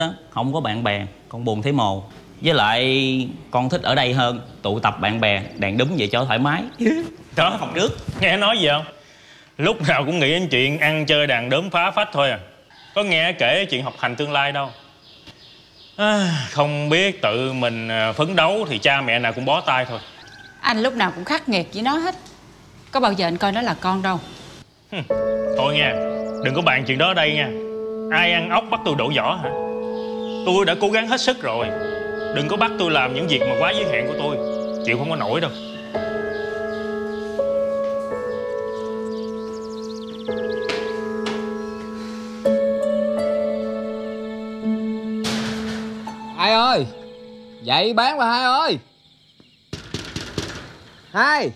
đó, không có bạn bè, con buồn thấy mồ. Với lại con thích ở đây hơn, tụ tập bạn bè, đàn đúng vậy cho thoải mái. Đó, học trước. Nghe nói gì không? Lúc nào cũng nghĩ đến chuyện ăn chơi đàn đốm phá phách thôi à. Có nghe kể chuyện học hành tương lai đâu. Không biết tự mình phấn đấu thì cha mẹ nào cũng bó tay thôi. Anh lúc nào cũng khắc nghiệt với nó hết. Có bao giờ anh coi nó là con đâu. Thôi nha, đừng có bàn chuyện đó ở đây nha. Ai ăn ốc bắt tôi đổ vỏ hả? Tôi đã cố gắng hết sức rồi. Đừng có bắt tôi làm những việc mà quá giới hạn của tôi. Chịu không có nổi đâu. Hai ơi, dậy bán là Hai ơi. Hai,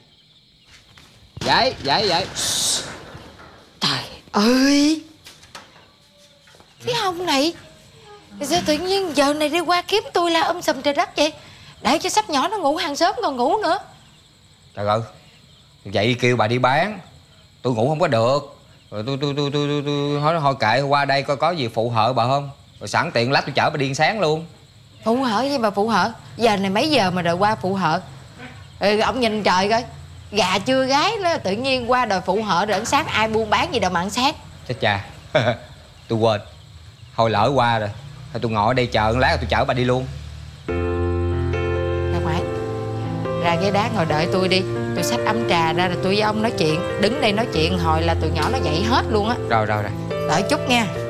dậy. Trời ơi, cái ông này sao tự nhiên giờ này đi qua kiếm tôi la trời đất vậy? Để cho sắp nhỏ nó ngủ hàng sớm còn ngủ nữa. Trời ơi, vậy kêu bà đi bán, tôi ngủ không có được. Rồi tôi nói thôi kệ, qua đây coi có gì phụ hợ bà không. Rồi sẵn tiện lát tôi chở bà đi ăn sáng luôn. Phụ hợ gì mà phụ hợ? Giờ này mấy giờ mà đòi qua phụ hợ? Ông nhìn trời coi, gà chưa gái đó tự nhiên qua đòi phụ hợ rồi ăn sáng ai buôn bán gì đâu mà ăn sáng. Chết cha, tôi quên. Thôi lỡ qua rồi, thôi tôi ngồi ở đây chờ lát rồi tôi chở bà đi luôn. Ra ngoài, ra ghế đá ngồi đợi tôi đi. Tôi xách ấm trà ra rồi tôi với ông nói chuyện. Đứng đây nói chuyện hồi là tụi nhỏ nó dậy hết luôn á. Rồi. Đợi chút nha.